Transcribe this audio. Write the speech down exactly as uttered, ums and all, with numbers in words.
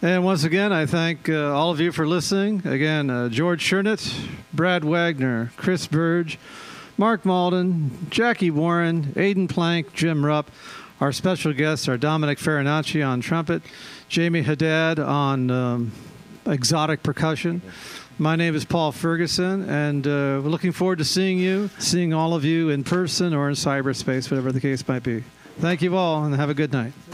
And once again, I thank uh, all of you for listening. Again, uh, George Shernett, Brad Wagner, Chris Burge, Mark Malden, Jackie Warren, Aidan Plank, Jim Rupp. Our special guests are Dominic Farinacci on trumpet, Jamie Haddad on um, exotic percussion. My name is Paul Ferguson, and uh, we're looking forward to seeing you, seeing all of you in person or in cyberspace, whatever the case might be. Thank you all, and have a good night.